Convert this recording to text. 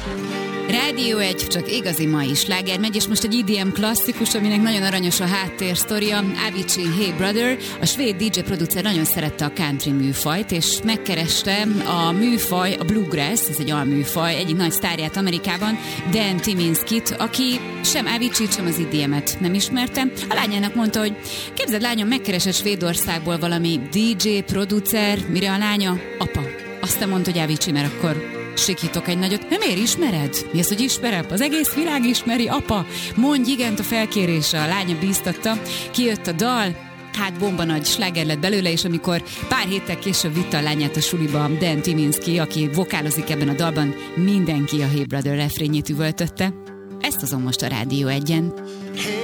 Rádió 1, csak igazi mai sláger megy, és most egy EDM klasszikus, aminek nagyon aranyos a háttérsztoria. Avicii Hey Brother, a svéd DJ producer nagyon szerette a country műfajt, és megkereste a műfaj, a bluegrass, ez egy alműfaj, egyik nagy sztárját Amerikában, Dan Tyminskit, aki sem Avicii-t, sem az EDM-et nem ismerte. A lányának mondta, hogy képzeld lányom, megkeresett Svédországból valami DJ producer, mire a lánya, apa. Aztán mondta, hogy Avicii, mert akkor sikítok egy nagyot. Nem ér, ismered? Mi az, hogy ismerem? Az egész világ ismeri, apa. Mondj igent a felkérésre, a lánya bíztatta. Kijött a dal, hát bomba nagy sláger lett belőle, és amikor pár héttel később vitte a lányát a suliba Dan Tyminski, aki vokálozik ebben a dalban, mindenki a Hey Brother refrényét üvöltötte. Ezt hozom most a Rádió 1-en.